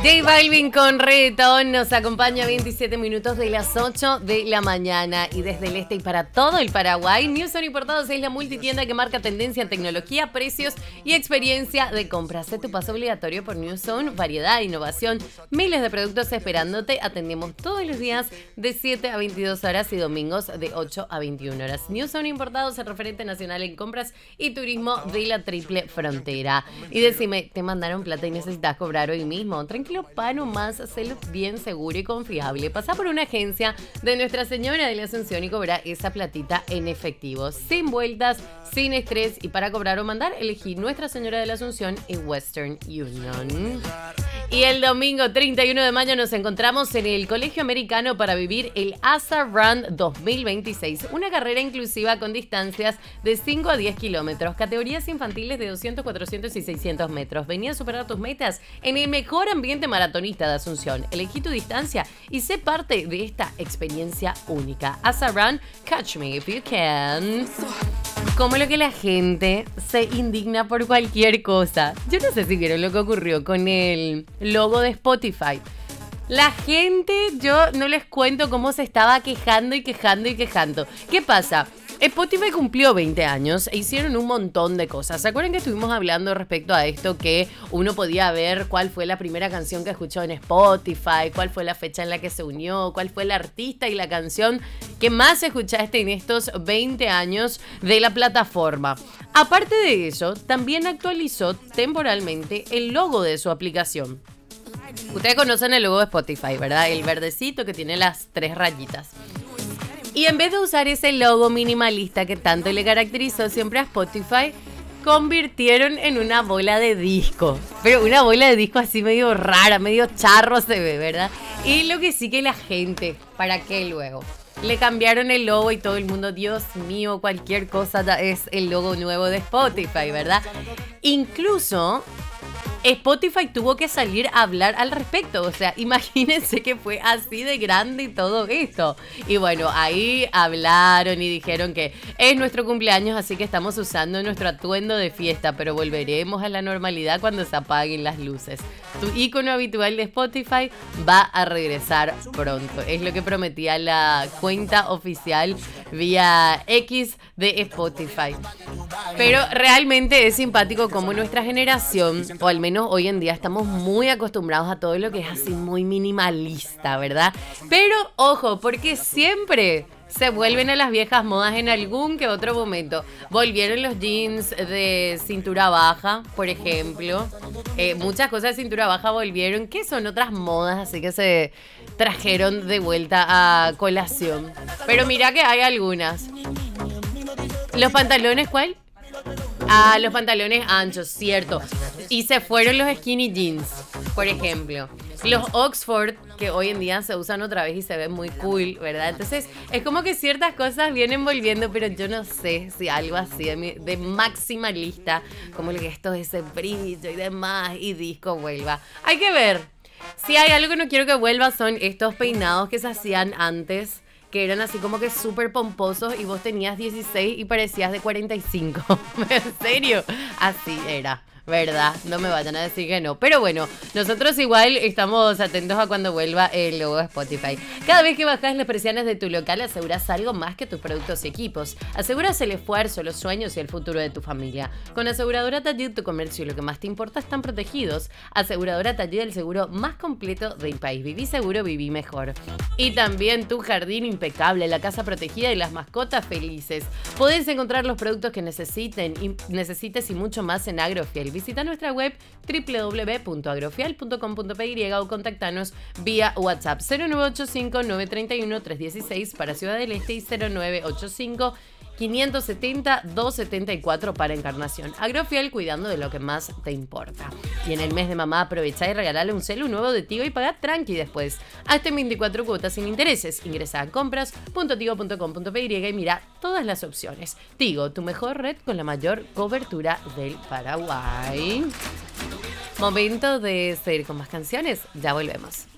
J Balvin con Reggaetón nos acompaña 27 minutos de las 8 de la mañana y desde el este y para todo el Paraguay, Newzone Importados es la multitienda que marca tendencia en tecnología, precios y experiencia de compra. Haz tu paso obligatorio por Newzone, variedad, innovación, miles de productos esperándote. Atendemos todos los días de 7 a 22 horas y domingos de 8 a 21 horas. Newzone Importados, el referente nacional en compras y turismo de la Triple Frontera. Y decime, ¿te mandaron plata y necesitas cobrar hoy mismo? Tranquilo, pa nomás, hacelo bien seguro y confiable. Pasá por una agencia de Nuestra Señora de la Asunción y cobra esa platita en efectivo, sin vueltas, sin estrés. Y para cobrar o mandar, elegí Nuestra Señora de la Asunción y Western Union. Y el domingo 31 de mayo nos encontramos en el Colegio Americano para vivir el ASA Run 2026, una carrera inclusiva con distancias de 5 a 10 kilómetros, categorías infantiles de 200, 400 y 600 metros. Vení a superar tus metas en el mejor ambiente maratonista de Asunción. Elegí tu distancia y sé parte de esta experiencia única. ASA Run, catch me if you can. Como lo que la gente se indigna por cualquier cosa. Yo no sé si vieron lo que ocurrió con el logo de Spotify. La gente, yo no les cuento cómo se estaba quejando y quejando y quejando. ¿Qué pasa? Spotify cumplió 20 años e hicieron un montón de cosas. ¿Se acuerdan que estuvimos hablando respecto a esto? Que uno podía ver cuál fue la primera canción que escuchó en Spotify, cuál fue la fecha en la que se unió, cuál fue el artista y la canción que más escuchaste en estos 20 años de la plataforma. Aparte de eso, también actualizó temporalmente el logo de su aplicación. Ustedes conocen el logo de Spotify, ¿verdad? El verdecito que tiene las 3 rayitas. Y en vez de usar ese logo minimalista que tanto le caracterizó siempre a Spotify, convirtieron en una bola de disco. Pero una bola de disco así medio rara, medio charro se ve, ¿verdad? Y lo que sí que la gente, ¿para qué luego? Le cambiaron el logo y todo el mundo, Dios mío, cualquier cosa es el logo nuevo de Spotify, ¿verdad? Incluso Spotify tuvo que salir a hablar al respecto. O sea, imagínense que fue así de grande y todo esto. Y bueno, ahí hablaron y dijeron que es nuestro cumpleaños, así que estamos usando nuestro atuendo de fiesta, pero volveremos a la normalidad cuando se apaguen las luces. Tu icono habitual de Spotify va a regresar pronto. Es lo que prometía la cuenta oficial vía X de Spotify. Pero realmente es simpático como nuestra generación, o al menos hoy en día, estamos muy acostumbrados a todo lo que es así muy minimalista, ¿verdad? Pero ojo, porque siempre se vuelven a las viejas modas en algún que otro momento. Volvieron los jeans de cintura baja, por ejemplo. Muchas cosas de cintura baja volvieron, que son otras modas, así que se trajeron de vuelta a colación. Pero mira que hay algunas. ¿Los pantalones cuál? Ah, los pantalones anchos, cierto. Y se fueron los skinny jeans, por ejemplo. Los Oxford, que hoy en día se usan otra vez y se ven muy cool, ¿verdad? Entonces, es como que ciertas cosas vienen volviendo, pero yo no sé si algo así de maximalista, como lo que esto es ese brillo y demás, y disco vuelva. Hay que ver. Si hay algo que no quiero que vuelva son estos peinados que se hacían antes, que eran así como que súper pomposos y vos tenías 16 y parecías de 45. ¿En serio? Así era, ¿verdad? No me vayan a decir que no. Pero bueno, nosotros igual estamos atentos a cuando vuelva el logo de Spotify. Cada vez que bajas las persianas de tu local, aseguras algo más que tus productos y equipos. Aseguras el esfuerzo, los sueños y el futuro de tu familia. Con Aseguradora Tallud, tu comercio y lo que más te importa están protegidos. Aseguradora Tallud, el seguro más completo del país. Viví seguro, viví mejor. Y también tu jardín impecable, la casa protegida y las mascotas felices. Podés encontrar los productos que necesites y mucho más en Agrofiel. Visita nuestra web www.agrofiel.com.py o contactanos vía WhatsApp 0985-931-316 para Ciudad del Este y 0985-570-274 para Encarnación. Agrofiel, cuidando de lo que más te importa. Y en el mes de mamá aprovecha y regalale un celu nuevo de Tigo y paga tranqui después. Hasta en 24 cuotas sin intereses. Ingresa a compras.tigo.com.py y mira todas las opciones. Tigo, tu mejor red con la mayor cobertura del Paraguay. Momento de seguir con más canciones. Ya volvemos.